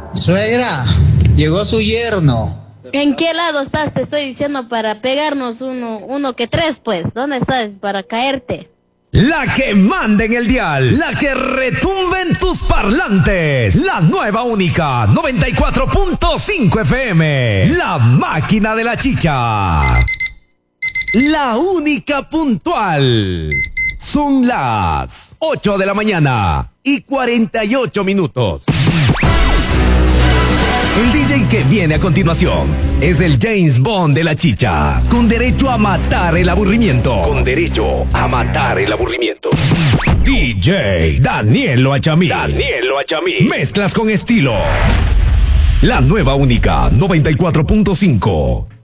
Suegra, llegó su yerno. ¿En qué lado estás? Te estoy diciendo para pegarnos uno que tres, pues. ¿Dónde estás? Para caerte. La que manda en el dial, la que retumba en tus parlantes, la nueva única 94.5 FM, la máquina de la chicha. La única puntual. Son las 8 de la mañana y 48 minutos. El DJ que viene a continuación es el James Bond de la chicha, con derecho a matar el aburrimiento. Con derecho a matar el aburrimiento. DJ Danielo Achamí. Danielo Achamí. Mezclas con estilo. La nueva única 94.5.